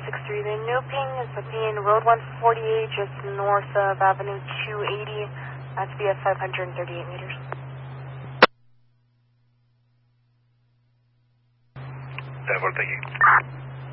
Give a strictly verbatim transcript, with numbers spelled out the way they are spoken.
six three. The new ping is being Road one forty-eight, just north of Avenue two eighty. That's via five hundred thirty-eight meters. ten four, thank you.